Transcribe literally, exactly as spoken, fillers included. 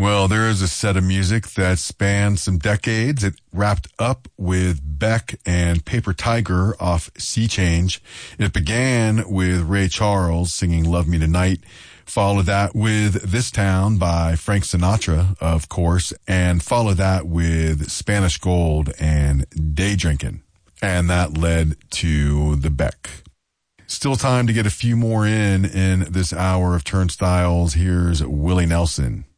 Well, there is a set of music that spans some decades. It wrapped up with Beck and Paper Tiger off Sea Change. It began with Ray Charles singing Love Me Tonight. Followed that with This Town by Frank Sinatra, of course, and followed that with Spanish Gold and Day Drinkin'. And that led to the Beck. Still time to get a few more in in this hour of Turnstiles. Here's Willie Nelson.